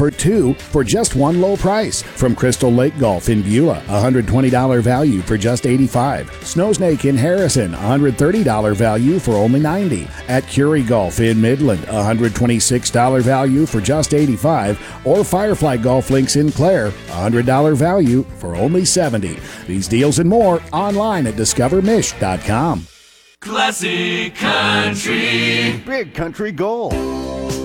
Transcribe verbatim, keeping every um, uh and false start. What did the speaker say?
for two for just one low price. From Crystal Lake Golf in Beulah, one hundred twenty dollars value for just eighty-five dollars. Snow Snake in Harrison, one hundred thirty dollars value for only ninety dollars. At Curie Golf in Midland, one hundred twenty-six dollars value for just eighty-five dollars. Or Firefly Golf Links in Clare, one hundred dollars value for only seventy dollars. These deals and more online at discover mish dot com. Classic Country. Big Country Gold.